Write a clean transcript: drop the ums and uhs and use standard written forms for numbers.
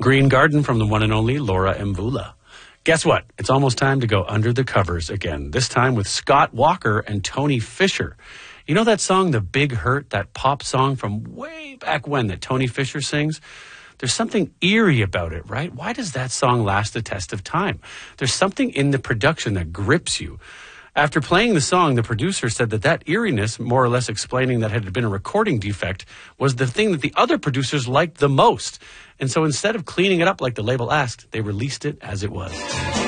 Green Garden from the one and only Laura Mvula. Guess what? It's almost time to go under the covers again, this time with Scott Walker and Tony Fisher. You know that song, The Big Hurt, that pop song from way back when that Tony Fisher sings? There's something eerie about it, right? Why does that song last the test of time? There's something in the production that grips you. After playing the song, the producer said that eeriness, more or less explaining that it had been a recording defect, was the thing that the other producers liked the most. And so instead of cleaning it up like the label asked, they released it as it was.